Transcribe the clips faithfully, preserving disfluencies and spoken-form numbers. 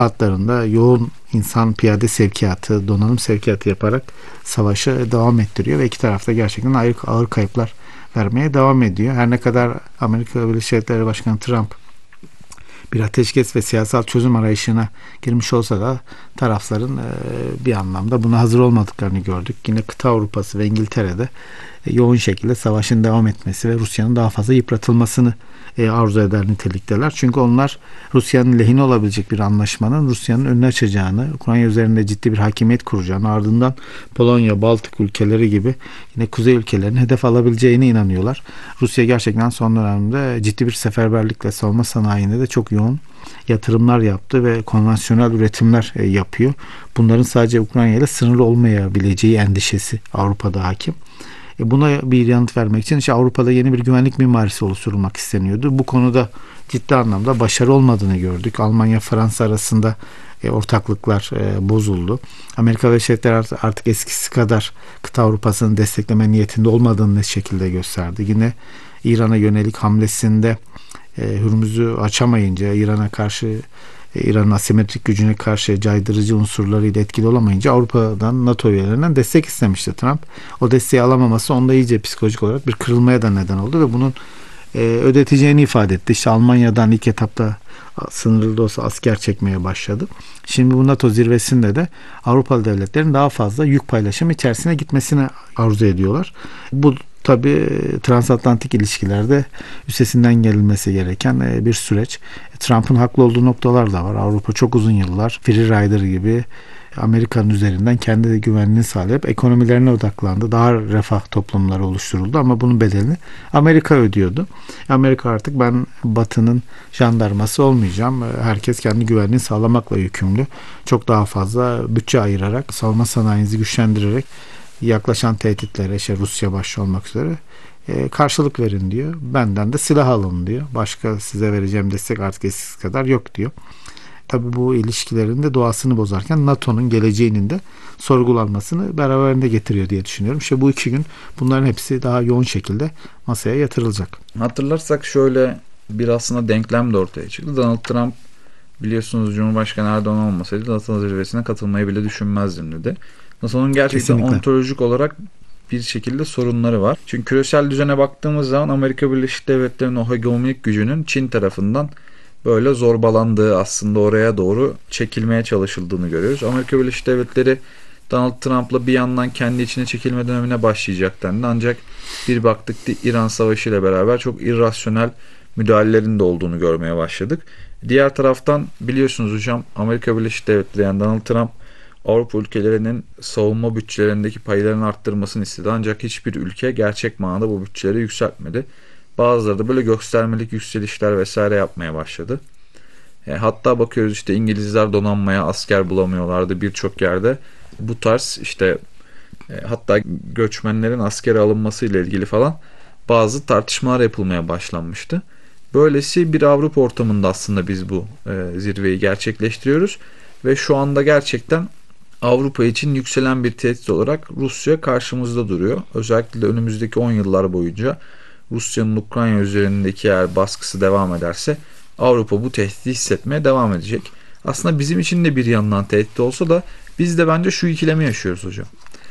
hatlarında yoğun insan piyade sevkiyatı, donanım sevkiyatı yaparak savaşı devam ettiriyor ve iki tarafta gerçekten ağır, ağır kayıplar vermeye devam ediyor. Her ne kadar Amerika Birleşik Devletleri Başkanı Trump bir ateşkes ve siyasal çözüm arayışına girmiş olsa da tarafların bir anlamda buna hazır olmadıklarını gördük. Yine kıta Avrupası ve İngiltere'de yoğun şekilde savaşın devam etmesi ve Rusya'nın daha fazla yıpratılmasını arzu eder nitelikteler. Çünkü onlar Rusya'nın lehine olabilecek bir anlaşmanın Rusya'nın önünü açacağını, Ukrayna üzerinde ciddi bir hakimiyet kuracağını, ardından Polonya, Baltık ülkeleri gibi yine kuzey ülkelerinin hedef alabileceğine inanıyorlar. Rusya gerçekten son dönemde ciddi bir seferberlikle savunma sanayinde de çok yoğun yatırımlar yaptı ve konvansiyonel üretimler yapıyor. Bunların sadece Ukrayna ile sınırlı olmayabileceği endişesi Avrupa'da hakim. Buna bir yanıt vermek için işte Avrupa'da yeni bir güvenlik mimarisi oluşturulmak isteniyordu. Bu konuda ciddi anlamda başarı olmadığını gördük. Almanya-Fransa arasında e, ortaklıklar e, bozuldu. Amerika Birleşik Devletleri artık, artık eskisi kadar kıta Avrupa'sını destekleme niyetinde olmadığını net şekilde gösterdi. Yine İran'a yönelik hamlesinde e, Hürmüz'ü açamayınca, İran'a karşı İran'ın asimetrik gücüne karşı caydırıcı unsurlarıyla etkili olamayınca Avrupa'dan, NATO üyelerinden destek istemişti Trump. O desteği alamaması onda iyice psikolojik olarak bir kırılmaya da neden oldu ve bunun e, ödeteceğini ifade etti. İşte Almanya'dan ilk etapta sınırlı da olsa asker çekmeye başladı. Şimdi bu NATO zirvesinde de Avrupalı devletlerin daha fazla yük paylaşımı içerisine gitmesini arzu ediyorlar. Bu tabii transatlantik ilişkilerde üstesinden gelinmesi gereken bir süreç. Trump'ın haklı olduğu noktalar da var. Avrupa çok uzun yıllar Free Rider gibi Amerika'nın üzerinden kendi güvenliğini sağlayıp ekonomilerine odaklandı. Daha refah toplumları oluşturuldu ama bunun bedelini Amerika ödüyordu. Amerika artık ben Batı'nın jandarması olmayacağım. Herkes kendi güvenliğini sağlamakla yükümlü. Çok daha fazla bütçe ayırarak, savunma sanayinizi güçlendirerek yaklaşan tehditlere, işte Rusya başta olmak üzere e, karşılık verin diyor. Benden de silah alın diyor. Başka size vereceğim destek artık eskisi kadar yok diyor. Tabii bu ilişkilerin de doğasını bozarken NATO'nun geleceğinin de sorgulanmasını beraberinde getiriyor diye düşünüyorum. İşte bu iki gün bunların hepsi daha yoğun şekilde masaya yatırılacak. Hatırlarsak şöyle bir aslında denklem de ortaya çıktı. Donald Trump biliyorsunuz Cumhurbaşkanı Erdoğan olmasaydı NATO zirvesine katılmayı bile düşünmezdim dedi. NATO'nun gerçekten Kesinlikle ontolojik olarak bir şekilde sorunları var. Çünkü küresel düzene baktığımız zaman Amerika Birleşik Devletleri'nin o hegemonik gücünün Çin tarafından böyle zorbalandığı, aslında oraya doğru çekilmeye çalışıldığını görüyoruz. Amerika Birleşik Devletleri Donald Trump'la bir yandan kendi içine çekilme dönemine başlayacak dendi. Ancak bir baktık ki İran Savaşı ile beraber çok irrasyonel müdahalelerin de olduğunu görmeye başladık. Diğer taraftan biliyorsunuz hocam Amerika Birleşik Devletleri yani Donald Trump Avrupa ülkelerinin savunma bütçelerindeki paylarını arttırmasını istedi. Ancak hiçbir ülke gerçek manada bu bütçeleri yükseltmedi. Bazıları da böyle göstermelik yükselişler vesaire yapmaya başladı. E, hatta bakıyoruz işte İngilizler donanmaya asker bulamıyorlardı birçok yerde. Bu tarz işte e, hatta göçmenlerin askere alınması ile ilgili falan bazı tartışmalar yapılmaya başlanmıştı. Böylesi bir Avrupa ortamında aslında biz bu e, zirveyi gerçekleştiriyoruz. Ve şu anda gerçekten Avrupa için yükselen bir tehdit olarak Rusya karşımızda duruyor. Özellikle de önümüzdeki on yıllar boyunca Rusya'nın Ukrayna üzerindeki eğer baskısı devam ederse Avrupa bu tehdidi hissetmeye devam edecek. Aslında bizim için de bir yandan tehdit olsa da biz de bence şu ikilemi yaşıyoruz hocam.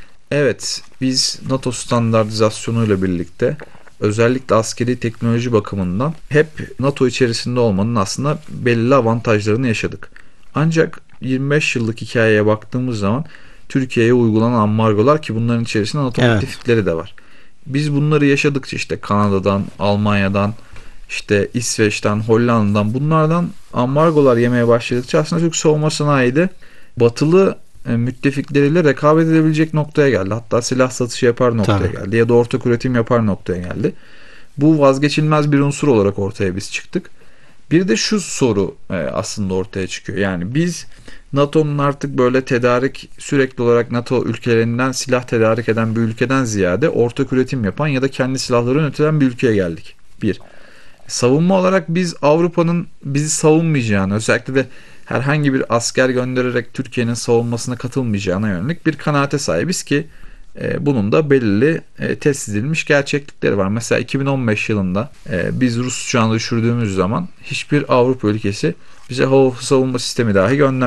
Evet, biz NATO standartizasyonuyla birlikte özellikle askeri teknoloji bakımından hep NATO içerisinde olmanın aslında belirli avantajlarını yaşadık. Ancak yirmi beş yıllık hikayeye baktığımız zaman Türkiye'ye uygulanan ambargolar ki bunların içerisinde NATO evet. müttefikleri de var. Biz bunları yaşadıkça işte Kanada'dan, Almanya'dan, işte İsveç'ten, Hollanda'dan bunlardan ambargolar yemeye başladıkça aslında Türk savunma sanayi de batılı müttefikleriyle rekabet edebilecek noktaya geldi. Hatta silah satışı yapar noktaya Tabii. geldi ya da ortak üretim yapar noktaya geldi. Bu vazgeçilmez bir unsur olarak ortaya biz çıktık. Bir de şu soru aslında ortaya çıkıyor. Yani biz NATO'nun artık böyle tedarik sürekli olarak NATO ülkelerinden silah tedarik eden bir ülkeden ziyade ortak üretim yapan ya da kendi silahlarını üreten bir ülkeye geldik. Bir. Savunma olarak biz Avrupa'nın bizi savunmayacağını, özellikle de herhangi bir asker göndererek Türkiye'nin savunmasına katılmayacağına yönelik bir kanaate sahibiz ki e, bunun da belirli e, test edilmiş gerçeklikleri var. Mesela iki bin on beş yılında e, biz Rus uçağını düşürdüğümüz zaman hiçbir Avrupa ülkesi bize hava savunma sistemi dahi göndermedi.